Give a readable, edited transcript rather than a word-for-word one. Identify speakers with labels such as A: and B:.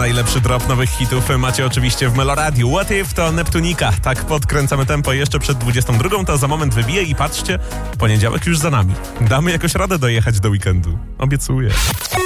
A: najlepszy drop nowych hitów macie oczywiście w Meloradiu. What If to Neptunika. Tak podkręcamy tempo jeszcze przed 22, to za moment wybije i patrzcie, poniedziałek już za nami. Damy jakoś radę dojechać do weekendu. Obiecuję.